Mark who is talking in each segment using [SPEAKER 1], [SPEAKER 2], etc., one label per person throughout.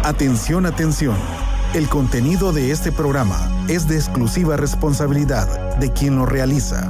[SPEAKER 1] Atención, atención. El contenido de este programa es de exclusiva responsabilidad de quien lo realiza.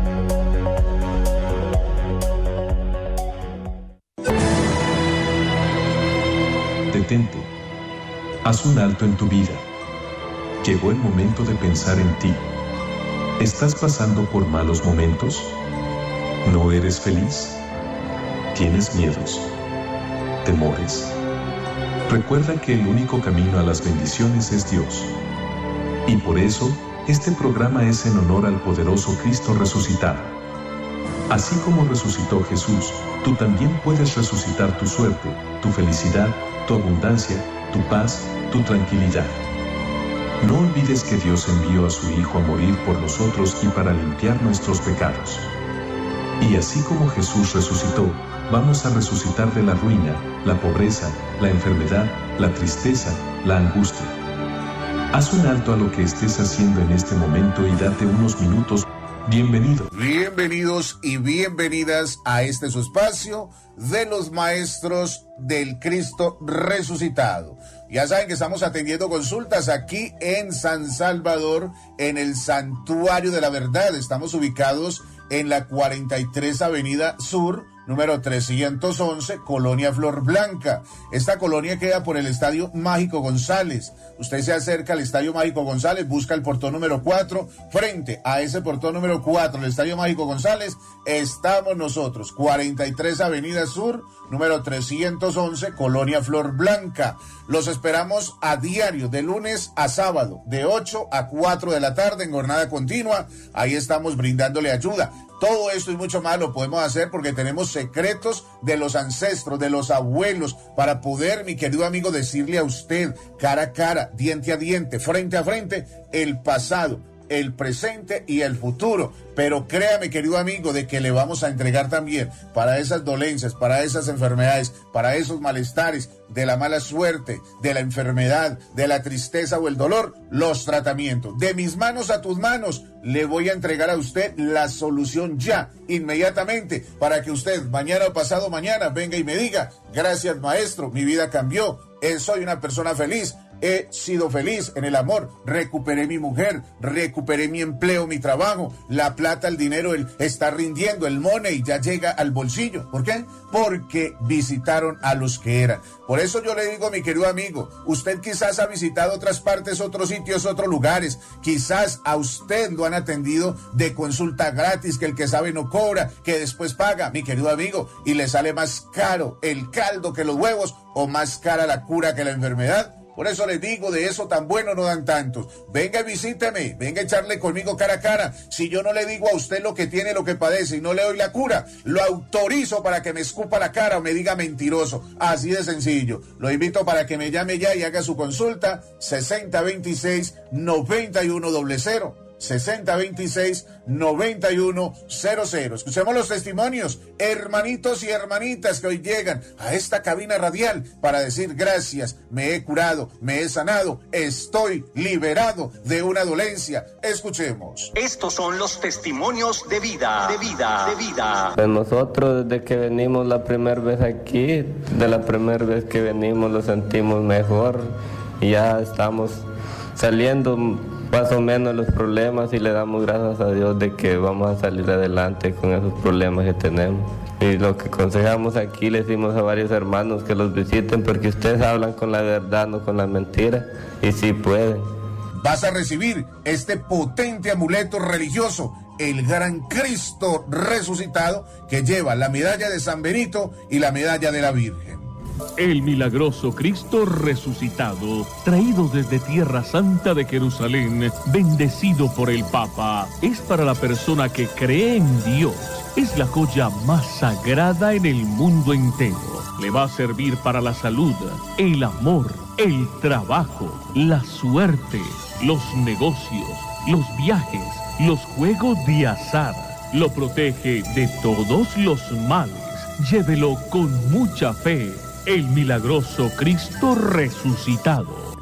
[SPEAKER 2] Detente. Haz un alto en tu vida. Llegó el momento de pensar en ti. ¿Estás pasando por malos momentos? ¿No eres feliz? ¿Tienes miedos? ¿Temores? Recuerda que el único camino a las bendiciones es Dios. Y por eso, este programa es en honor al poderoso Cristo resucitado. Así como resucitó Jesús, tú también puedes resucitar tu suerte, tu felicidad, tu abundancia, tu paz, tu tranquilidad. No olvides que Dios envió a su Hijo a morir por nosotros y para limpiar nuestros pecados. Y así como Jesús resucitó, vamos a resucitar de la ruina, la pobreza, la enfermedad, la tristeza, la angustia. Haz un alto a lo que estés haciendo en este momento y date unos minutos.
[SPEAKER 3] Bienvenidos y bienvenidas a este su espacio de los maestros del Cristo resucitado. Ya saben que estamos atendiendo consultas aquí en San Salvador, en el Santuario de la Verdad. Estamos ubicados en la 43 Avenida Sur, número 311, Colonia Flor Blanca. Esta colonia queda por el Estadio Mágico González. Usted se acerca al Estadio Mágico González, busca el portón número 4. Frente a ese portón número 4, el Estadio Mágico González, estamos nosotros. 43 Avenida Sur, número 311, Colonia Flor Blanca. Los esperamos a diario, de lunes a sábado, de 8 a 4 de la tarde, en jornada continua. Ahí estamos brindándole ayuda. Todo esto y mucho más lo podemos hacer porque tenemos secretos de los ancestros, de los abuelos, para poder, mi querido amigo, decirle a usted cara a cara, diente a diente, frente a frente, el pasado, el presente y el futuro. Pero créame, querido amigo, de que le vamos a entregar también para esas dolencias, para esas enfermedades, para esos malestares, de la mala suerte, de la enfermedad, de la tristeza o el dolor, los tratamientos. De mis manos a tus manos, le voy a entregar a usted la solución ya, inmediatamente, para que usted mañana o pasado mañana venga y me diga: gracias, maestro, mi vida cambió, soy una persona feliz. He sido feliz en el amor, recuperé mi mujer, recuperé mi empleo, mi trabajo, la plata, el dinero, está rindiendo, el money ya llega al bolsillo. ¿Por qué? Porque visitaron a los que eran. Por eso yo le digo, mi querido amigo, usted quizás ha visitado otras partes, otros sitios, otros lugares, quizás a usted lo han atendido de consulta gratis, que el que sabe no cobra, que después paga, mi querido amigo, y le sale más caro el caldo que los huevos, o más cara la cura que la enfermedad. Por eso les digo, de eso tan bueno no dan tantos. Venga y visíteme, venga a echarle conmigo cara a cara. Si yo no le digo a usted lo que tiene, lo que padece y no le doy la cura, lo autorizo para que me escupa la cara o me diga mentiroso. Así de sencillo. Lo invito para que me llame ya y haga su consulta. 6026-9100. 6026-9100. Escuchemos los testimonios, hermanitos y hermanitas que hoy llegan a esta cabina radial para decir: gracias, me he curado, me he sanado, estoy liberado de una dolencia. Escuchemos.
[SPEAKER 4] Estos son los testimonios de vida, de vida, de vida.
[SPEAKER 5] Pues nosotros, desde que venimos la primera vez aquí, de la primera vez que venimos lo sentimos mejor y ya estamos saliendo más o menos los problemas y le damos gracias a Dios de que vamos a salir adelante con esos problemas que tenemos. Y lo que aconsejamos aquí, le decimos a varios hermanos que los visiten porque ustedes hablan con la verdad, no con la mentira, y sí pueden.
[SPEAKER 3] Vas a recibir este potente amuleto religioso, el gran Cristo resucitado, que lleva la medalla de San Benito y la medalla de la Virgen.
[SPEAKER 6] El milagroso Cristo resucitado, traído desde Tierra Santa de Jerusalén, bendecido por el Papa, es para la persona que cree en Dios. Es la joya más sagrada en el mundo entero. Le va a servir para la salud, el amor, el trabajo, la suerte, los negocios, los viajes, los juegos de azar. Lo protege de todos los males. Llévelo con mucha fe. El milagroso Cristo resucitado.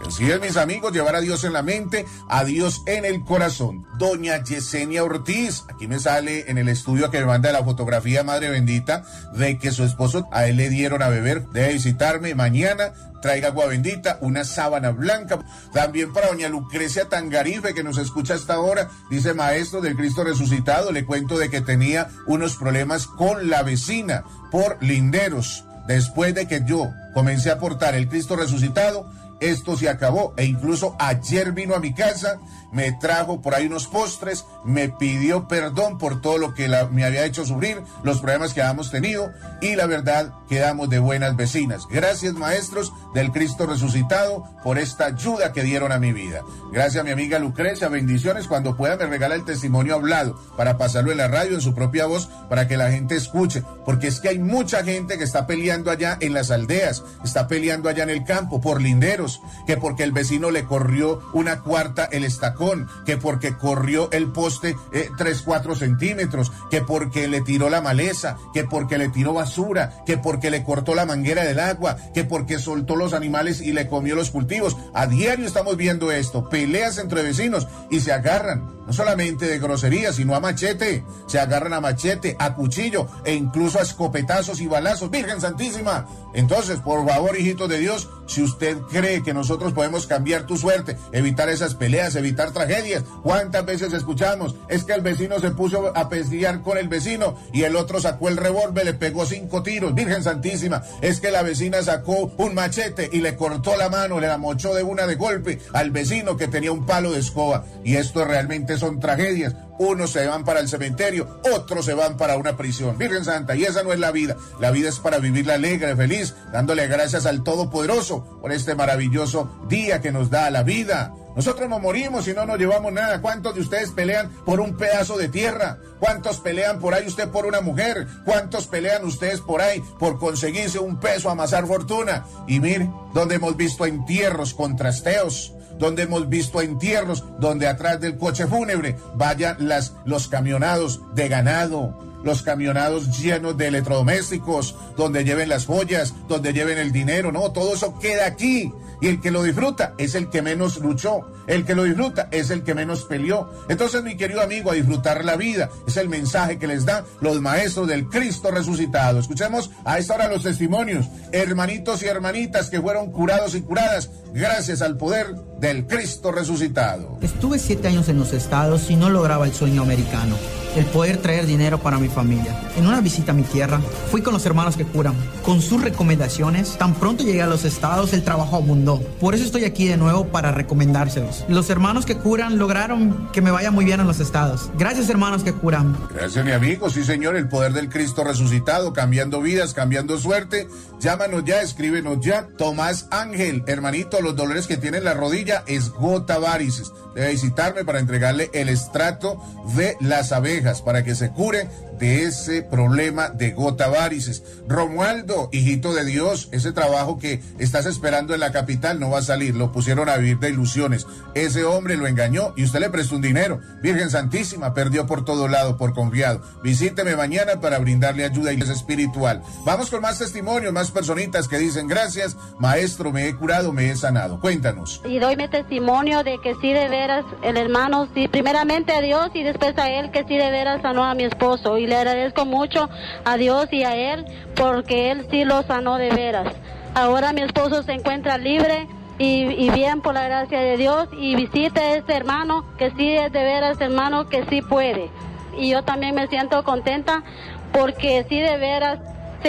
[SPEAKER 3] Así es, mis amigos, llevar a Dios en la mente, a Dios en el corazón. Doña Yesenia Ortiz, aquí me sale en el estudio que me manda la fotografía, Madre Bendita, de que su esposo, a él le dieron a beber. Debe visitarme mañana, traiga agua bendita, una sábana blanca. También para doña Lucrecia Tangarife, que nos escucha hasta ahora, dice: maestro del Cristo resucitado, le cuento de que tenía unos problemas con la vecina por linderos. Después de que yo comencé a portar el Cristo resucitado, esto se acabó, e incluso ayer vino a mi casa, me trajo por ahí unos postres, me pidió perdón por todo lo que me había hecho sufrir, los problemas que habíamos tenido, y la verdad, quedamos de buenas vecinas. Gracias, maestros del Cristo resucitado, por esta ayuda que dieron a mi vida. Gracias a mi amiga Lucrecia, bendiciones. Cuando pueda me regala el testimonio hablado para pasarlo en la radio, en su propia voz, para que la gente escuche, porque es que hay mucha gente que está peleando allá en las aldeas, está peleando allá en el campo por linderos, que porque el vecino le corrió una cuarta el estacón, que porque corrió el poste 3-4 centímetros, que porque le tiró la maleza, que porque le tiró basura, que porque le cortó la manguera del agua, que porque soltó los animales y le comió los cultivos. A diario estamos viendo esto, peleas entre vecinos, y se agarran, no solamente de grosería, sino a machete, se agarran a machete, a cuchillo, e incluso a escopetazos y balazos. Virgen Santísima. Entonces, por favor, hijitos de Dios, si usted cree que nosotros podemos cambiar tu suerte, evitar esas peleas, evitar tragedias, ¿cuántas veces escuchamos? Es que el vecino se puso a pelear con el vecino y el otro sacó el revólver, le pegó 5 tiros. Virgen Santísima. Es que la vecina sacó un machete y le cortó la mano, le la mochó de una de golpe al vecino que tenía un palo de escoba. Y esto realmente son tragedias. Unos se van para el cementerio, otros se van para una prisión. Virgen Santa, y esa no es la vida. La vida es para vivirla alegre, feliz, dándole gracias al Todopoderoso por este maravilloso día que nos da la vida. Nosotros nos morimos y no nos llevamos nada. ¿Cuántos de ustedes pelean por un pedazo de tierra? ¿Cuántos pelean por ahí usted por una mujer? ¿Cuántos pelean ustedes por ahí por conseguirse un peso, amasar fortuna? Y mire, donde hemos visto entierros con trasteos, donde hemos visto entierros donde atrás del coche fúnebre vayan los camionados de ganado, los camionados llenos de electrodomésticos, donde lleven las joyas, donde lleven el dinero. No, todo eso queda aquí. Y el que lo disfruta es el que menos luchó, el que lo disfruta es el que menos peleó. Entonces, mi querido amigo, a disfrutar la vida es el mensaje que les dan los maestros del Cristo resucitado. Escuchemos a esta hora los testimonios, hermanitos y hermanitas que fueron curados y curadas gracias al poder del Cristo resucitado.
[SPEAKER 7] Estuve 7 años en los Estados y no lograba el sueño americano, el poder traer dinero para mi familia. En una visita a mi tierra, fui con los hermanos que curan. Con sus recomendaciones, tan pronto llegué a los Estados, el trabajo abundó. Por eso estoy aquí de nuevo para recomendárselos. Los hermanos que curan lograron que me vaya muy bien en los Estados. Gracias, hermanos que curan.
[SPEAKER 3] Gracias, mi amigo. Sí, señor, el poder del Cristo resucitado, cambiando vidas, cambiando suerte. Llámanos ya, escríbenos ya. Tomás Ángel, hermanito, los dolores que tiene en la rodilla es gota varices. Debe visitarme para entregarle el extracto de las abejas para que se cure de ese problema de gota varices. Romualdo, hijito de Dios, ese trabajo que estás esperando en la capital no va a salir, lo pusieron a vivir de ilusiones. Ese hombre lo engañó y usted le prestó un dinero. Virgen Santísima, perdió por todo lado por confiado. Visíteme mañana para brindarle ayuda y espiritual. Vamos con más testimonios, más personitas que dicen: gracias, maestro, me he curado, me he sanado. Cuéntanos.
[SPEAKER 8] Y doy mi testimonio de que sí, de veras, el hermano, sí, primeramente a Dios y después a él, que sí de veras sanó a mi esposo. Y le agradezco mucho a Dios y a él porque él sí lo sanó de veras. Ahora mi esposo se encuentra libre y bien por la gracia de Dios, y visite a este hermano que sí es de veras hermano que sí puede. Y yo también me siento contenta porque sí de veras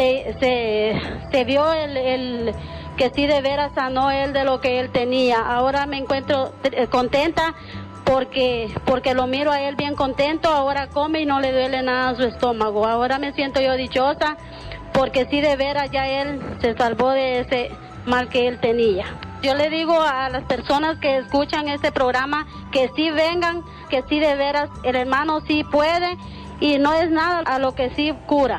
[SPEAKER 8] se vio el que sí de veras sanó él de lo que él tenía. Ahora me encuentro contenta porque lo miro a él bien contento. Ahora come y no le duele nada a su estómago. Ahora me siento yo dichosa porque sí de veras ya él se salvó de ese mal que él tenía. Yo le digo a las personas que escuchan este programa que sí vengan, que sí de veras el hermano sí puede y no es nada a lo que sí cura.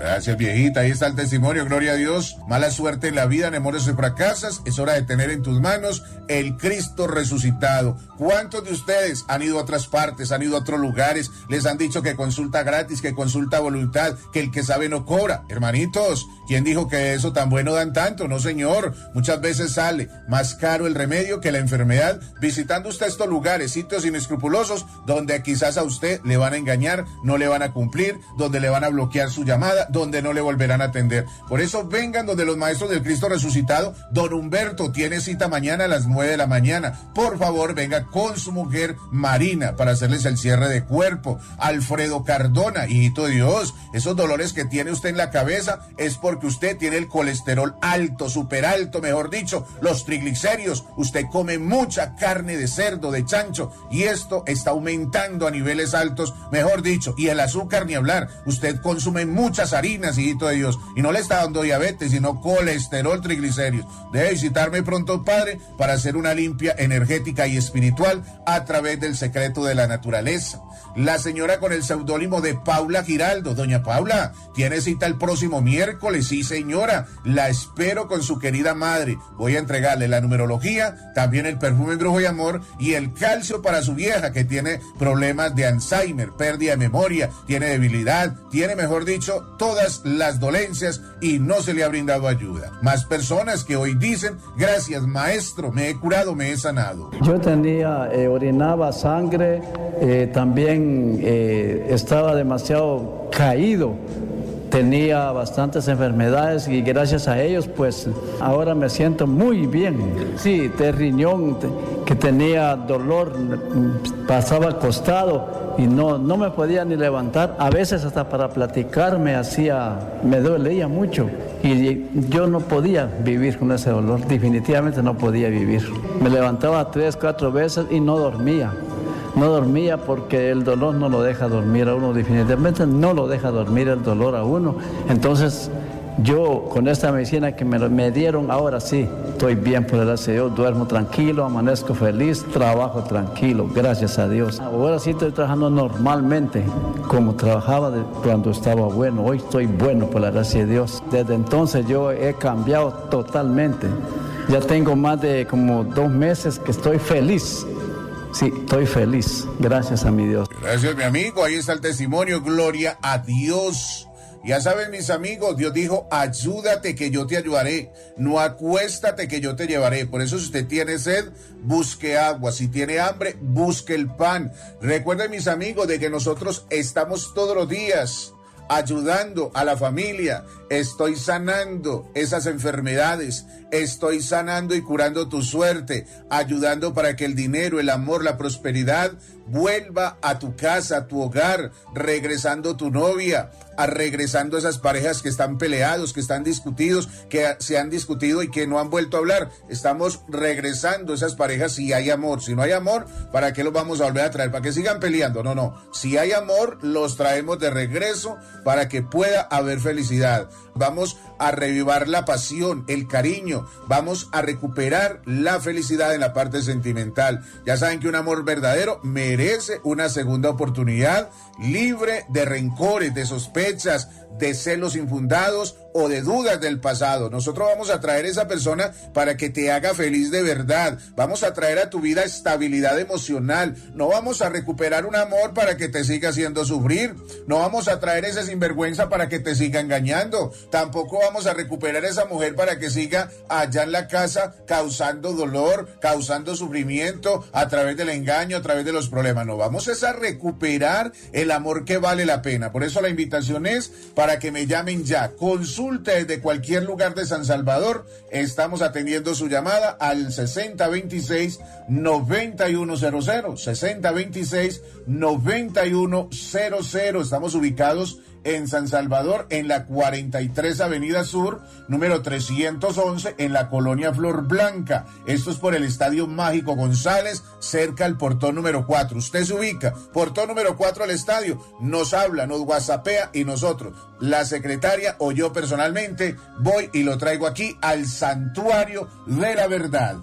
[SPEAKER 3] Gracias, viejita. Ahí está el testimonio, gloria a Dios. Mala suerte en la vida, demores y fracasas. Es hora de tener en tus manos el Cristo resucitado. ¿Cuántos de ustedes han ido a otras partes, han ido a otros lugares? Les han dicho que consulta gratis, que consulta a voluntad, que el que sabe no cobra. Hermanitos, ¿quién dijo que eso tan bueno dan tanto? No, señor. Muchas veces sale más caro el remedio que la enfermedad. Visitando usted estos lugares, sitios inescrupulosos, donde quizás a usted le van a engañar, no le van a cumplir, donde le van a bloquear su llamada, donde no le volverán a atender. Por eso vengan donde los maestros del Cristo resucitado. Don Humberto tiene cita mañana a las 9 de la mañana. Por favor, venga con su mujer Marina para hacerles el cierre de cuerpo. Alfredo Cardona, hijito de Dios, esos dolores que tiene usted en la cabeza es porque usted tiene el colesterol alto, súper alto, mejor dicho, los triglicéridos. Usted come mucha carne de cerdo, de chancho, y esto está aumentando a niveles altos, mejor dicho, y el azúcar ni hablar. Usted consume muchas harinas, hijito de Dios, y no le está dando diabetes, sino colesterol, triglicéridos. Debe visitarme pronto, padre, para hacer una limpia energética y espiritual a través del secreto de la naturaleza. La señora con el seudónimo de Paula Giraldo. Doña Paula, tiene cita el próximo miércoles. Sí, señora, la espero con su querida madre. Voy a entregarle la numerología, también el perfume Brujo y Amor y el calcio para su vieja que tiene problemas de Alzheimer, pérdida de memoria, tiene debilidad, tiene, mejor dicho, todas las dolencias y no se le ha brindado ayuda. Más personas que hoy dicen, gracias maestro, me he curado, me he sanado.
[SPEAKER 9] Yo orinaba sangre, también estaba demasiado caído, tenía bastantes enfermedades y gracias a ellos pues ahora me siento muy bien. Sí, de riñón, que tenía dolor, pasaba acostado y no me podía ni levantar, a veces hasta para platicar me dolía mucho y yo no podía vivir con ese dolor, definitivamente no podía vivir. Me levantaba 3, 4 veces y no dormía. No dormía porque el dolor no lo deja dormir a uno, definitivamente no lo deja dormir el dolor a uno. Entonces yo con esta medicina que me dieron, ahora sí, estoy bien por el gracia de Dios, duermo tranquilo, amanezco feliz, trabajo tranquilo, gracias a Dios. Ahora sí estoy trabajando normalmente, como trabajaba cuando estaba bueno, hoy estoy bueno por la gracia de Dios. Desde entonces yo he cambiado totalmente, ya tengo más de como 2 meses que estoy feliz. Sí, estoy feliz, gracias a mi Dios.
[SPEAKER 3] Gracias, mi amigo, ahí está el testimonio, gloria a Dios. Ya saben, mis amigos, Dios dijo, ayúdate que yo te ayudaré, no acuéstate que yo te llevaré. Por eso si usted tiene sed, busque agua, si tiene hambre, busque el pan. Recuerden, mis amigos, de que nosotros estamos todos los días ayudando a la familia. Estoy sanando esas enfermedades, estoy sanando y curando tu suerte, ayudando para que el dinero, el amor, la prosperidad vuelva a tu casa, a tu hogar, regresando tu novia, regresando esas parejas que están peleados, que están discutidos, que se han discutido y que no han vuelto a hablar. Estamos regresando esas parejas si hay amor. Si no hay amor, ¿para qué los vamos a volver a traer? ¿Para que sigan peleando? No. Si hay amor, los traemos de regreso para que pueda haber felicidad. Vamos a revivar la pasión, el cariño, vamos a recuperar la felicidad en la parte sentimental. Ya saben que un amor verdadero merece una segunda oportunidad, libre de rencores, de sospechas, de celos infundados o de dudas del pasado. Nosotros vamos a traer a esa persona para que te haga feliz de verdad. Vamos a traer a tu vida estabilidad emocional. No vamos a recuperar un amor para que te siga haciendo sufrir. No vamos a traer ese sinvergüenza para que te siga engañando. Tampoco vamos a recuperar esa mujer para que siga allá en la casa causando dolor, causando sufrimiento a través del engaño, a través de los problemas. No, vamos a recuperar el amor que vale la pena. Por eso la invitación es para que me llamen ya. Consulte desde cualquier lugar de San Salvador. Estamos atendiendo su llamada al 6026-9100. 6026-9100. Estamos ubicados en San Salvador, en la 43 Avenida Sur, número 311, en la colonia Flor Blanca. Esto es por el Estadio Mágico González, cerca al portón número 4. Usted se ubica, portón número 4 al estadio, nos habla, nos whatsappea y nosotros, la secretaria o yo personalmente, voy y lo traigo aquí al Santuario de la Verdad.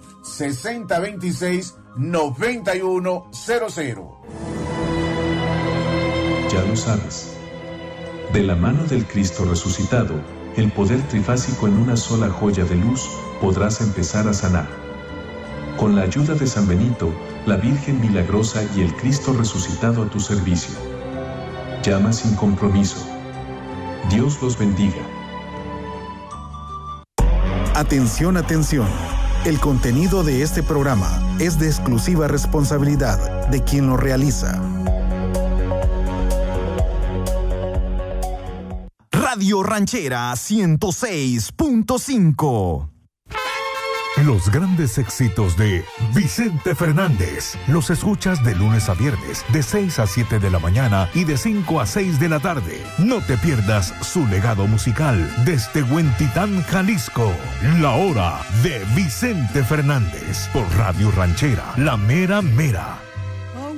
[SPEAKER 3] 6026-9100.
[SPEAKER 2] Ya lo sabes. De la mano del Cristo resucitado, el poder trifásico en una sola joya de luz, podrás empezar a sanar. Con la ayuda de San Benito, la Virgen Milagrosa y el Cristo resucitado a tu servicio. Llama sin compromiso. Dios los bendiga.
[SPEAKER 1] Atención, atención. El contenido de este programa es de exclusiva responsabilidad de quien lo realiza.
[SPEAKER 10] Radio Ranchera 106.5.
[SPEAKER 11] Los grandes éxitos de Vicente Fernández los escuchas de lunes a viernes de 6 a 7 de la mañana y de 5 a 6 de la tarde. No te pierdas su legado musical desde Huentitán, Jalisco. La hora de Vicente Fernández por Radio Ranchera, la mera mera.